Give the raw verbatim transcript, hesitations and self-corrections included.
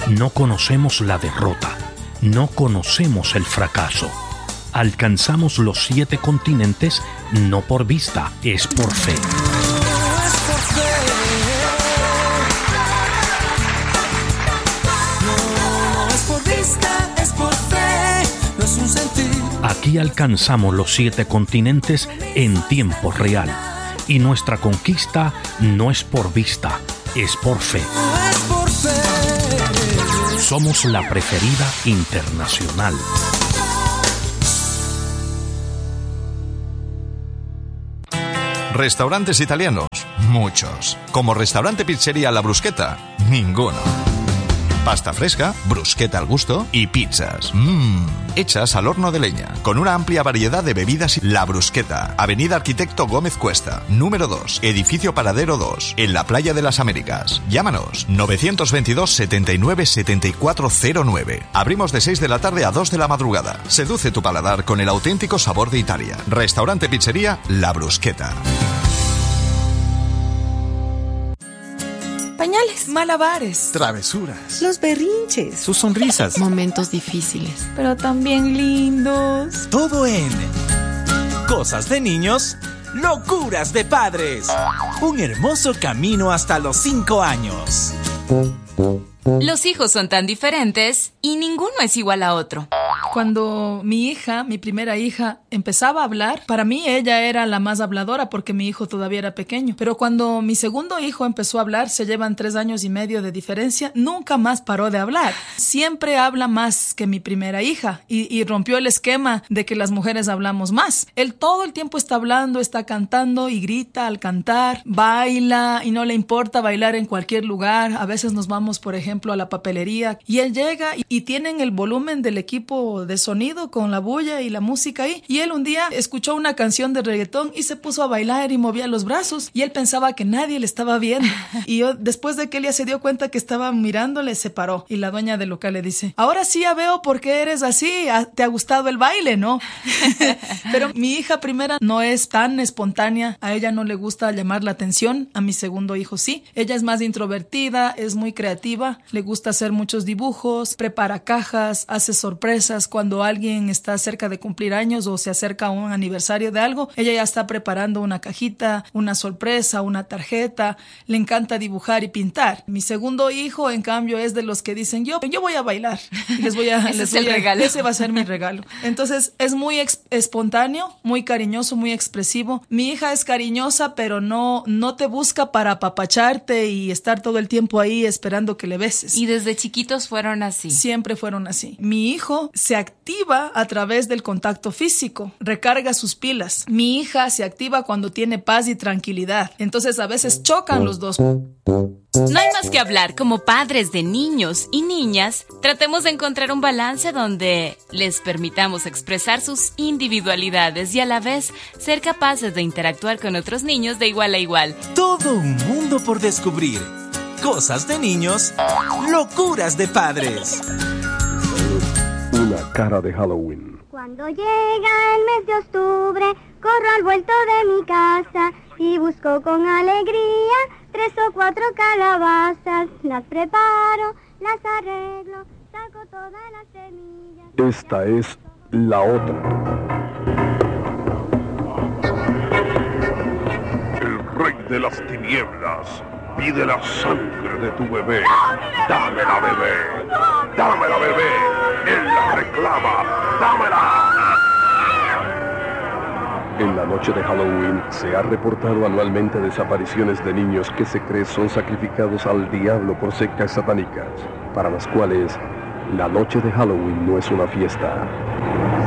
No conocemos la derrota, no conocemos el fracaso. Alcanzamos los siete continentes no por vista, es por fe. Aquí alcanzamos los siete continentes en tiempo real. Y nuestra conquista no es por vista, es por fe. Somos la preferida internacional. Restaurantes italianos, muchos. Como restaurante pizzería La Bruschetta, ninguno. Pasta fresca, bruschetta al gusto y pizzas. Mmm, hechas al horno de leña, con una amplia variedad de bebidas. La Bruschetta, Avenida Arquitecto Gómez Cuesta, número dos, Edificio Paradero dos, en la Playa de las Américas. Llámanos, novecientos veintidós, setenta y nueve, setenta y cuatro cero nueve. Abrimos de seis de la tarde a dos de la madrugada. Seduce tu paladar con el auténtico sabor de Italia. Restaurante Pizzería La Bruschetta. Pañales, malabares, travesuras, los berrinches, sus sonrisas, momentos difíciles, pero también lindos. Todo en Cosas de Niños, Locuras de Padres. Un hermoso camino hasta los cinco años. Los hijos son tan diferentes y ninguno es igual a otro. Cuando mi hija, mi primera hija, empezaba a hablar, para mí ella era la más habladora porque mi hijo todavía era pequeño. Pero cuando mi segundo hijo empezó a hablar, se llevan tres años y medio de diferencia, nunca más paró de hablar. Siempre habla más que mi primera hija y, y rompió el esquema de que las mujeres hablamos más. Él todo el tiempo está hablando, está cantando y grita al cantar, baila y no le importa bailar en cualquier lugar. A veces nos vamos, por ejemplo, a la papelería y él llega y, y tienen el volumen del equipo de sonido con la bulla y la música ahí, y él un día escuchó una canción de reggaetón y se puso a bailar y movía los brazos y él pensaba que nadie le estaba viendo y yo, después de que él ya se dio cuenta que estaba mirándole, se paró y la dueña del local le dice: ahora sí ya veo por qué eres así, te ha gustado el baile, ¿no? Pero mi hija primera no es tan espontánea, a ella no le gusta llamar la atención, a mi segundo hijo sí, ella es más introvertida, es muy creativa, le gusta hacer muchos dibujos, prepara cajas, hace sorpresas. Cuando alguien está cerca de cumplir años o se acerca a un aniversario de algo, ella ya está preparando una cajita, una sorpresa, una tarjeta. Le encanta dibujar y pintar. Mi segundo hijo, en cambio, es de los que dicen: yo, yo voy a bailar. Y les voy a, ese les es voy el a, regalo. Ese va a ser mi regalo. Entonces, es muy ex- espontáneo, muy cariñoso, muy expresivo. Mi hija es cariñosa, pero no, no te busca para apapacharte y estar todo el tiempo ahí esperando que le beses. Y desde chiquitos fueron así. Siempre fueron así. Mi hijo se activa a través del contacto físico, recarga sus pilas. Mi hija se activa cuando tiene paz y tranquilidad. Entonces a veces chocan los dos. No hay más que hablar. Como padres de niños y niñas, tratemos de encontrar un balance donde les permitamos expresar sus individualidades y a la vez ser capaces de interactuar con otros niños de igual a igual. Todo un mundo por descubrir. Cosas de Niños, Locuras de Padres. Una cara de Halloween. Cuando llega el mes de octubre, corro al vuelto de mi casa y busco con alegría tres o cuatro calabazas. Las preparo, las arreglo, saco todas las semillas. Esta es la otra. El rey de las tinieblas pide la sangre de tu bebé. Dámela, bebé. Dámela, bebé. Él la reclama. Dámela. En la noche de Halloween se ha reportado anualmente desapariciones de niños que se cree son sacrificados al diablo por sectas satánicas, para las cuales la noche de Halloween no es una fiesta.